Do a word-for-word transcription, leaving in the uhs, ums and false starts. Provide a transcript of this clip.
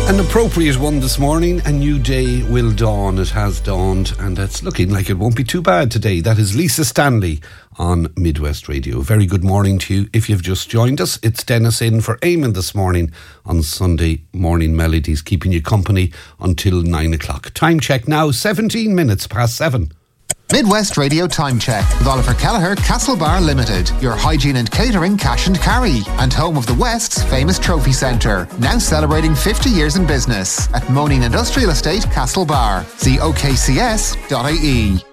An appropriate one this morning. A new day will dawn. It has dawned, and it's looking like it won't be too bad today. That is Lisa Stanley on Midwest Radio. Very good morning to you. If you've just joined us, it's Dennis in for Eamon this morning on Sunday Morning Melodies, keeping you company until nine o'clock. Time check now, seventeen minutes past seven. Midwest Radio Time Check with Oliver Kelleher, Castlebar Limited, your hygiene and catering cash and carry, and home of the West's famous trophy centre, now celebrating fifty years in business at Moaning Industrial Estate, Castlebar. See O K C S dot I E.